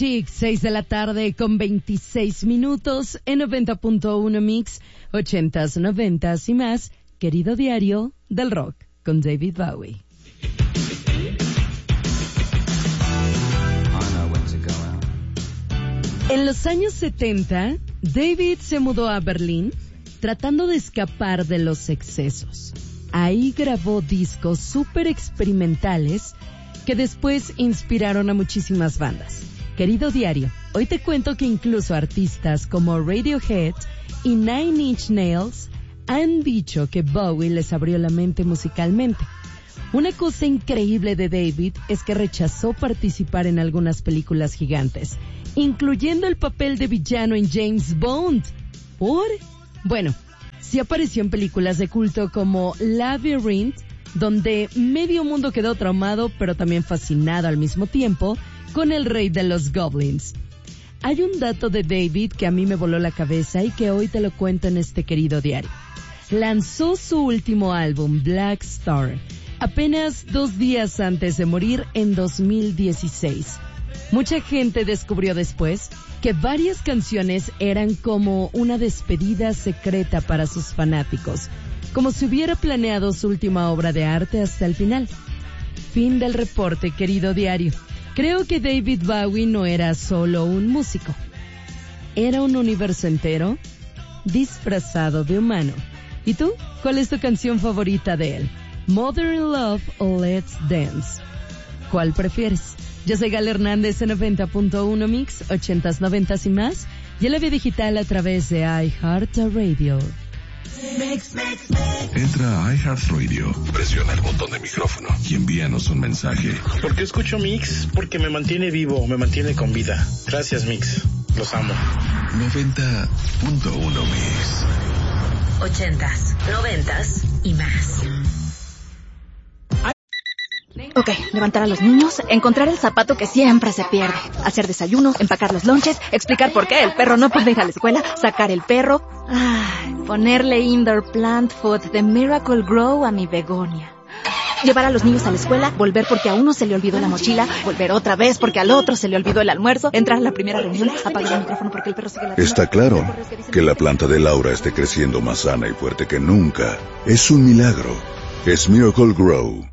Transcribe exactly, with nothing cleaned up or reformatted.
Chic, seis de la tarde con veintiséis minutos en noventa punto uno Mix, ochentas, noventas y más, querido diario del rock con David Bowie. En los años setenta, David se mudó a Berlín tratando de escapar de los excesos. Ahí grabó discos súper experimentales que después inspiraron a muchísimas bandas. Querido diario, hoy te cuento que incluso artistas como Radiohead y Nine Inch Nails han dicho que Bowie les abrió la mente musicalmente. Una cosa increíble de David es que rechazó participar en algunas películas gigantes, incluyendo el papel de villano en James Bond. ¿Por? Bueno, sí apareció en películas de culto como Labyrinth, donde medio mundo quedó traumado, pero también fascinado al mismo tiempo, con el rey de los goblins. Hay un dato de David que a mí me voló la cabeza y que hoy te lo cuento en este querido diario. Lanzó su último álbum, Black Star, apenas dos días antes de morir en dos mil dieciséis. Mucha gente descubrió después que varias canciones eran como una despedida secreta para sus fanáticos, como si hubiera planeado su última obra de arte hasta el final. Fin del reporte, querido diario. Creo que David Bowie no era solo un músico. Era un universo entero disfrazado de humano. ¿Y tú? ¿Cuál es tu canción favorita de él? Mother in Love o Let's Dance. ¿Cuál prefieres? Yo soy Gal Hernández en noventa punto uno Mix, ochentas, noventas y más, y en la vía digital a través de iHeartRadio. Mix, mix, mix. Entra a iHeartRadio, presiona el botón de micrófono y envíanos un mensaje. ¿Por qué escucho Mix? Porque me mantiene vivo, me mantiene con vida. Gracias, Mix. Los amo. noventa punto uno Mix. Ochentas, noventas y más. Ok, levantar a los niños, encontrar el zapato que siempre se pierde, hacer desayuno, empacar los lonches, explicar por qué el perro no puede ir a la escuela, sacar el perro, ay, ponerle indoor plant food de Miracle Grow a mi begonia. Llevar a los niños a la escuela, volver porque a uno se le olvidó la mochila, volver otra vez porque al otro se le olvidó el almuerzo, entrar a la primera reunión, apagar el micrófono porque el perro sigue la... Está claro que la planta de Laura esté creciendo más sana y fuerte que nunca. Es un milagro. Es Miracle Grow.